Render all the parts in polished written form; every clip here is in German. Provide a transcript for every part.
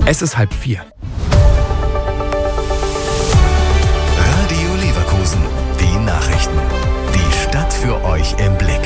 Es ist 3:30. Radio Leverkusen, die Nachrichten. Die Stadt für euch im Blick.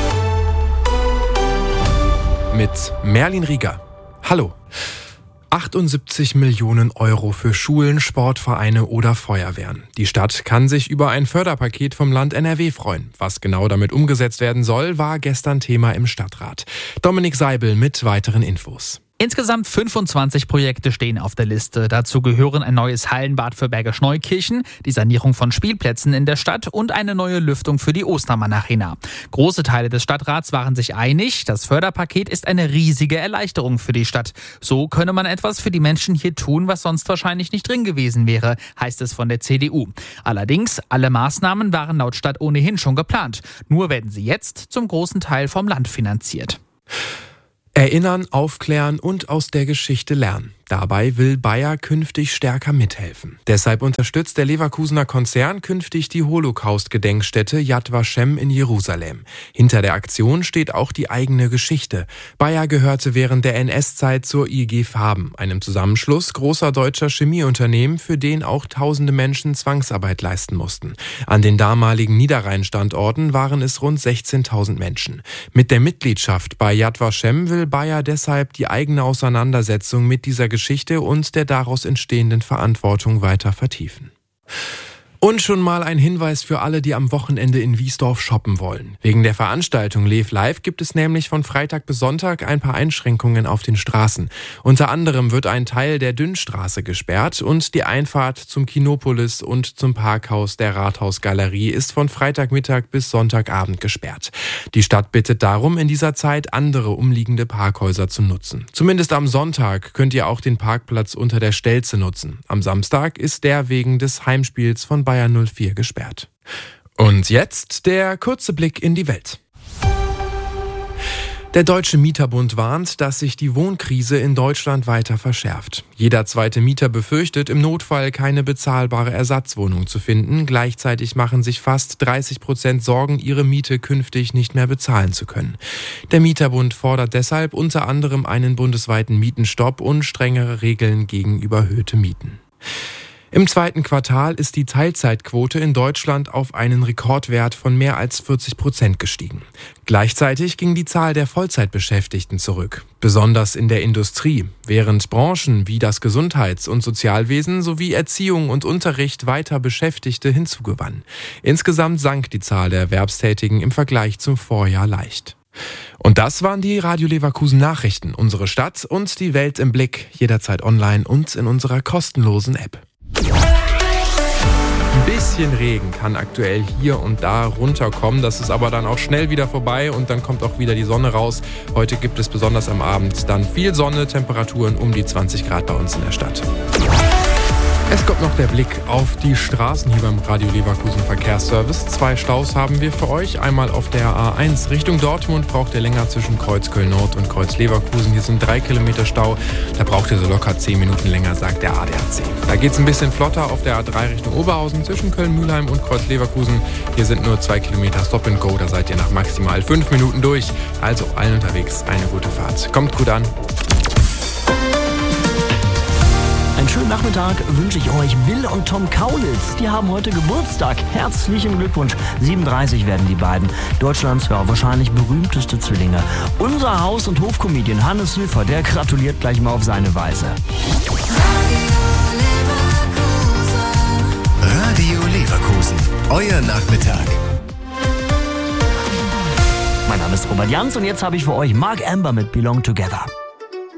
Mit Merlin Rieger. Hallo. 78 Millionen Euro für Schulen, Sportvereine oder Feuerwehren. Die Stadt kann sich über ein Förderpaket vom Land NRW freuen. Was genau damit umgesetzt werden soll, war gestern Thema im Stadtrat. Dominik Seibel mit weiteren Infos. Insgesamt 25 Projekte stehen auf der Liste. Dazu gehören ein neues Hallenbad für Bergisch Neukirchen, die Sanierung von Spielplätzen in der Stadt und eine neue Lüftung für die Ostermann-Arena. Große Teile des Stadtrats waren sich einig, das Förderpaket ist eine riesige Erleichterung für die Stadt. So könne man etwas für die Menschen hier tun, was sonst wahrscheinlich nicht drin gewesen wäre, heißt es von der CDU. Allerdings, alle Maßnahmen waren laut Stadt ohnehin schon geplant. Nur werden sie jetzt zum großen Teil vom Land finanziert. Erinnern, aufklären und aus der Geschichte lernen. Dabei will Bayer künftig stärker mithelfen. Deshalb unterstützt der Leverkusener Konzern künftig die Holocaust-Gedenkstätte Yad Vashem in Jerusalem. Hinter der Aktion steht auch die eigene Geschichte. Bayer gehörte während der NS-Zeit zur IG Farben, einem Zusammenschluss großer deutscher Chemieunternehmen, für den auch tausende Menschen Zwangsarbeit leisten mussten. An den damaligen Niederrhein-Standorten waren es rund 16.000 Menschen. Mit der Mitgliedschaft bei Yad Vashem will Bayer deshalb die eigene Auseinandersetzung mit dieser Geschichte und der daraus entstehenden Verantwortung weiter vertiefen. Und schon mal ein Hinweis für alle, die am Wochenende in Wiesdorf shoppen wollen. Wegen der Veranstaltung Lev Live gibt es nämlich von Freitag bis Sonntag ein paar Einschränkungen auf den Straßen. Unter anderem wird ein Teil der Dünnstraße gesperrt und die Einfahrt zum Kinopolis und zum Parkhaus der Rathausgalerie ist von Freitagmittag bis Sonntagabend gesperrt. Die Stadt bittet darum, in dieser Zeit andere umliegende Parkhäuser zu nutzen. Zumindest am Sonntag könnt ihr auch den Parkplatz unter der Stelze nutzen. Am Samstag ist der wegen des Heimspiels von Bayern 04 gesperrt. Und jetzt der kurze Blick in die Welt. Der Deutsche Mieterbund warnt, dass sich die Wohnkrise in Deutschland weiter verschärft. Jeder zweite Mieter befürchtet, im Notfall keine bezahlbare Ersatzwohnung zu finden. Gleichzeitig machen sich fast 30% Sorgen, ihre Miete künftig nicht mehr bezahlen zu können. Der Mieterbund fordert deshalb unter anderem einen bundesweiten Mietenstopp und strengere Regeln gegen überhöhte Mieten. Im zweiten Quartal ist die Teilzeitquote in Deutschland auf einen Rekordwert von mehr als 40% gestiegen. Gleichzeitig ging die Zahl der Vollzeitbeschäftigten zurück, besonders in der Industrie, während Branchen wie das Gesundheits- und Sozialwesen sowie Erziehung und Unterricht weiter Beschäftigte hinzugewannen. Insgesamt sank die Zahl der Erwerbstätigen im Vergleich zum Vorjahr leicht. Und das waren die Radio Leverkusen Nachrichten, unsere Stadt und die Welt im Blick, jederzeit online und in unserer kostenlosen App. Ein bisschen Regen kann aktuell hier und da runterkommen, das ist aber dann auch schnell wieder vorbei und dann kommt auch wieder die Sonne raus. Heute gibt es besonders am Abend dann viel Sonne, Temperaturen um die 20 Grad bei uns in der Stadt. Es kommt noch der Blick auf die Straßen hier beim Radio Leverkusen Verkehrsservice. 2 Staus haben wir für euch. Einmal auf der A1 Richtung Dortmund braucht ihr länger zwischen Kreuz Köln-Nord und Kreuz Leverkusen. Hier sind 3 Kilometer Stau. Da braucht ihr so locker 10 Minuten länger, sagt der ADAC. Da geht es ein bisschen flotter auf der A3 Richtung Oberhausen zwischen Köln-Mülheim und Kreuz Leverkusen. Hier sind nur 2 Kilometer Stop and Go. Da seid ihr nach maximal 5 Minuten durch. Also allen unterwegs eine gute Fahrt. Kommt gut an. Einen schönen Nachmittag wünsche ich euch. Bill und Tom Kaulitz, die haben heute Geburtstag. Herzlichen Glückwunsch. 37 werden die beiden. Deutschlands wahrscheinlich berühmteste Zwillinge. Unser Haus- und Hofcomedian Hannes Hilfer, der gratuliert gleich mal auf seine Weise. Radio Leverkusen, euer Nachmittag. Mein Name ist Robert Jans und jetzt habe ich für euch Mark Amber mit Belong Together.